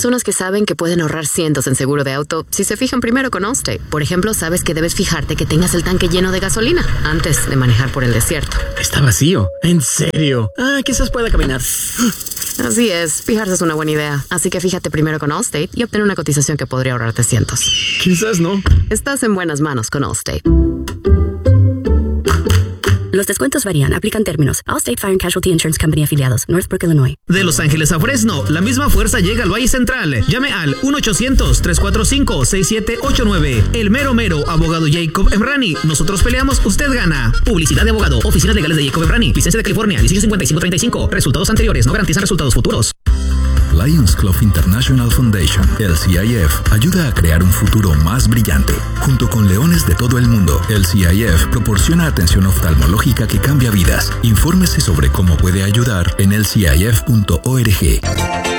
personas que saben que pueden ahorrar cientos en seguro de auto si se fijan primero con Allstate. Por ejemplo, sabes que debes fijarte que tengas el tanque lleno de gasolina antes de manejar por el desierto. Está vacío. ¿En serio? Quizás pueda caminar. Así es, fijarse es una buena idea. Así que fíjate primero con Allstate y obtén una cotización que podría ahorrarte cientos. Quizás no. Estás en buenas manos con Allstate. Los descuentos varían, aplican términos. Allstate Fire and Casualty Insurance Company afiliados, Northbrook, Illinois. De Los Ángeles a Fresno, la misma fuerza llega al Valle Central. Llame al 1-800-345-6789. El mero mero, abogado Jacob Emrani. Nosotros peleamos, usted gana. Publicidad de abogado, oficinas legales de Jacob Emrani, licencia de California, 185535. Resultados anteriores no garantizan resultados futuros. Lions Club International Foundation, LCIF, ayuda a crear un futuro más brillante. Junto con leones de todo el mundo, LCIF proporciona atención oftalmológica que cambia vidas. Infórmese sobre cómo puede ayudar en lcif.org.